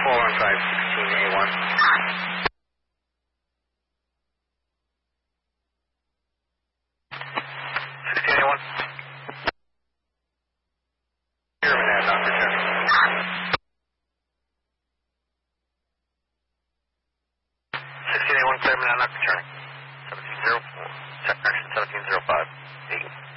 415 16A1. 16A1. Here, Manhattan, not returning. 16A1, clear, Manhattan, not returning. 1704. Check connection 1705. 8.